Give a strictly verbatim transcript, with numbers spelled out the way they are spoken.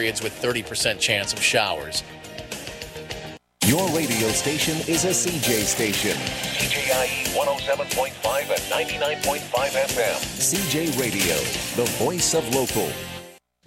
periods with thirty percent chance of showers. Your radio station is a C J station. C J I E one oh seven point five and ninety-nine point five F M. C J Radio, the voice of local.